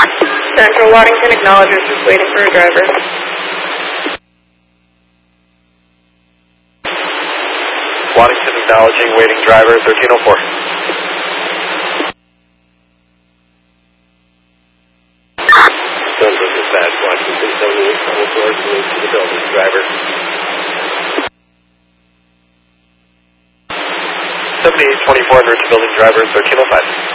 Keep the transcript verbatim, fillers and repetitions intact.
Central Waddington acknowledges just waiting for a driver. Waddington acknowledging, waiting driver, thirteen oh four. Central Dispatch, Washington seventy-eight, double four, move to the building, driver. seventy-eight twenty-four, nurse building driver, thirteen oh five.